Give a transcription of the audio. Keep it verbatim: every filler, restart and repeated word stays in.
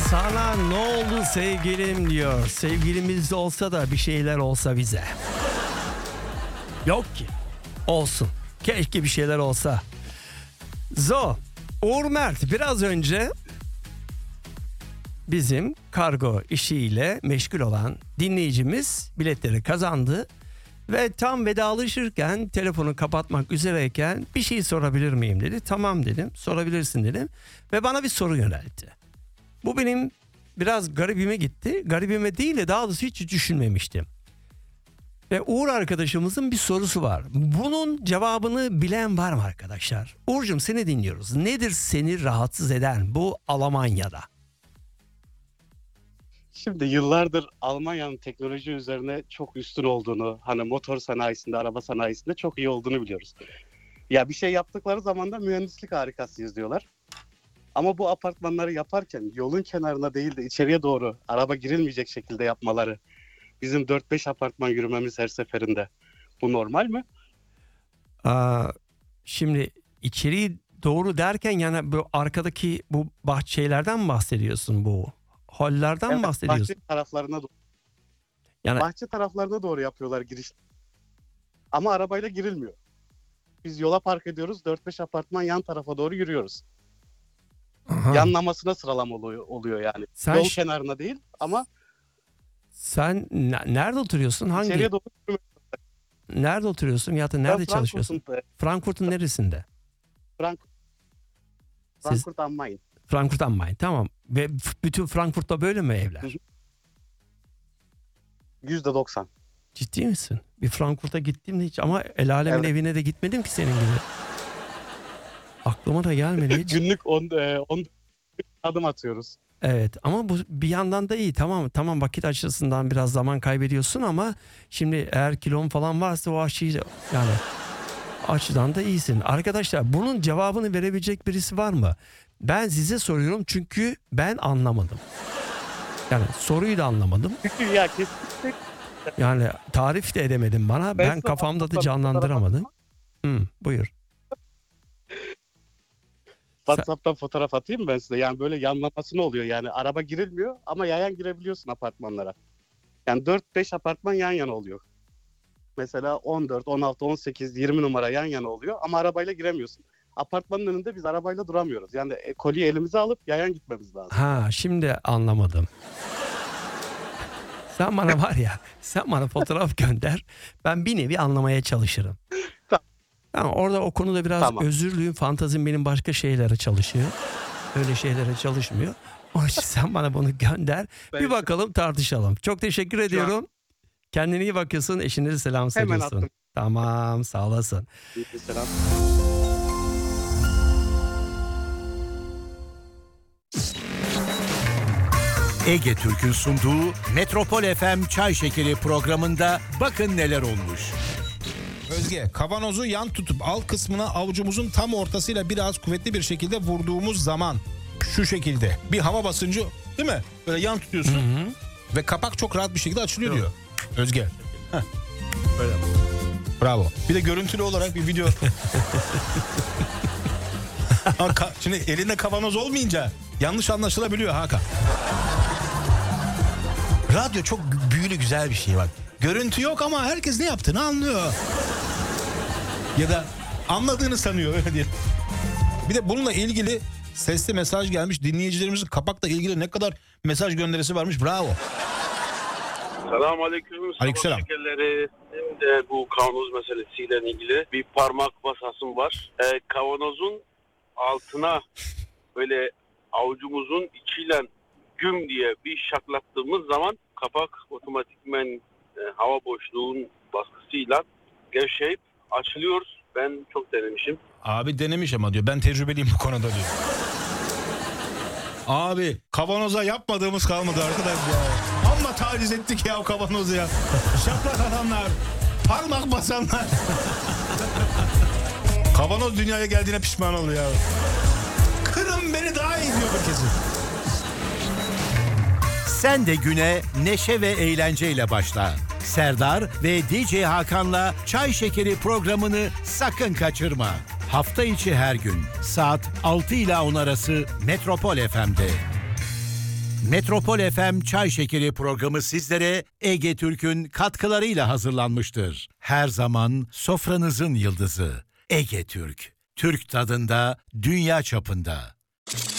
Sana ne oldu sevgilim diyor. Sevgilimiz de olsa da bir şeyler olsa bize. Yok ki. Olsun. Keşke bir şeyler olsa. Zo, Uğur Mert biraz önce bizim kargo işiyle meşgul olan dinleyicimiz biletleri kazandı. Ve tam vedalaşırken, telefonu kapatmak üzereyken bir şey sorabilir miyim dedi. Tamam dedim, sorabilirsin dedim. Ve bana bir soru yöneltti. Bu benim biraz garibime gitti. Garibime değil de daha doğrusu hiç düşünmemiştim. Ve Uğur arkadaşımızın bir sorusu var. Bunun cevabını bilen var mı arkadaşlar? Uğur'cum seni dinliyoruz. Nedir seni rahatsız eden bu Almanya'da? Şimdi yıllardır Almanya'nın teknoloji üzerine çok üstün olduğunu, hani motor sanayisinde, araba sanayisinde çok iyi olduğunu biliyoruz. Ya bir şey yaptıkları zaman da mühendislik harikasıyız diyorlar. Ama bu apartmanları yaparken yolun kenarına değil de içeriye doğru araba girilmeyecek şekilde yapmaları, bizim dört beş apartman yürümemiz her seferinde. Bu normal mi? Aa, şimdi içeriye doğru derken yani bu arkadaki bu bahçelerden mi bahsediyorsun bu? Hollerden Evet, mi bahsediyorsun? bahçe taraflarına doğru. Yani Bahçe taraflarına doğru yapıyorlar giriş. Ama arabayla girilmiyor. Biz yola park ediyoruz, dört beş apartman yan tarafa doğru yürüyoruz. aha. Yanlamasına sıralama oluyor, oluyor yani. Sen Yol ş- kenarına değil ama sen ne- nerede oturuyorsun? Hangi? içeriye doğru yürümek. Nerede oturuyorsun ya da Ben nerede çalışıyorsun? Frankfurt'un- Frankfurt'un neresinde? Frank, Siz Frankfurt am Main. Frankfurt am Main. Tamam. Ve f- bütün Frankfurt'ta böyle mi evler? Hı hı. yüzde doksan. Ciddi misin? Bir Frankfurt'a gittim de hiç ama el alemin Evet. evine de gitmedim ki senin gibi. Aklıma da gelmedi hiç. Günlük on adım atıyoruz. Evet ama bu bir yandan da iyi. Tamam tamam vakit açısından biraz zaman kaybediyorsun ama şimdi eğer kilon falan varsa o aşıyı yani açıdan da iyisin. Arkadaşlar bunun cevabını verebilecek birisi var mı? Ben size soruyorum çünkü ben anlamadım. Yani soruyu da anlamadım. ya kesinlikle. Yani tarif de edemedim bana. Ben size kafamda da WhatsApp'tan canlandıramadım. Hı, buyur. WhatsApp'tan fotoğraf atayım ben size. Yani böyle yanlaması ne oluyor? Yani araba girilmiyor ama yayan girebiliyorsun apartmanlara. Yani dört beş apartman yan yana oluyor. Mesela on dört, on altı, on sekiz, yirmi numara yan yana oluyor ama arabayla giremiyorsun. Apartmanın önünde biz arabayla duramıyoruz. Yani e, kolyeyi elimize alıp yayan gitmemiz lazım. Ha şimdi anlamadım. Sen bana var ya sen bana fotoğraf gönder. Ben bir nevi anlamaya çalışırım. Tamam. Tamam orada o konuda biraz Tamam. özürlüyüm. Fantazim benim başka şeylere çalışıyor. Öyle şeylere çalışmıyor. Onun için sen bana bunu gönder. Ben Bir bakalım tartışalım. Çok teşekkür Şu an- ediyorum. Kendine iyi bakıyorsun. Eşine de selam Hemen söylüyorsun. attım. Tamam sağ olasın. Selam. Ege Türk'ün sunduğu Metropol F M Çay Şekeri programında bakın neler olmuş. Özge, kavanozu yan tutup alt kısmına avucumuzun tam ortasıyla biraz kuvvetli bir şekilde vurduğumuz zaman şu şekilde bir hava basıncı değil mi? Böyle yan tutuyorsun ve kapak çok rahat bir şekilde açılıyor diyor. Özge. Heh. Böyle. Bravo. Bir de görüntülü olarak bir video. Ha, ka- Şimdi elinde kavanoz olmayınca yanlış anlaşılabiliyor Hakan. Radyo çok büyülü güzel bir şey bak. Görüntü yok ama herkes ne yaptığını anlıyor. Ya da anladığını sanıyor öyle diyelim. Bir de bununla ilgili sesli mesaj gelmiş. Dinleyicilerimizin kapakla ilgili ne kadar mesaj gönderisi varmış. Bravo. Selamünaleyküm. Aleykümselam. Sabah şekerleri. Benim de bu kavanoz meselesiyle ilgili bir parmak basasım var. Ee, kavanozun altına böyle avucumuzun içiyle güm diye bir şaklattığımız zaman kapak otomatikmen e, hava boşluğun baskısıyla gevşeyip açılıyor. Ben çok denemişim. Abi denemiş ama diyor. Ben tecrübeliyim bu konuda diyor. Abi kavanoza yapmadığımız kalmadı arkadaş ya. Amma taciz ettik ya o kavanozu ya. Şaplak adamlar. Parmak basanlar. Kavanoz dünyaya geldiğine pişman oluyor ya. Kırın beni daha iyi diyor bu kesin. Sen de güne neşe ve eğlenceyle başla. Serdar ve D J Hakan'la Çay Şekeri programını sakın kaçırma. Hafta içi her gün saat altı ile on arası Metropol F M'de. Metropol F M Çay Şekeri programı sizlere Ege Türk'ün katkılarıyla hazırlanmıştır. Her zaman sofranızın yıldızı Ege Türk. Türk tadında, dünya çapında.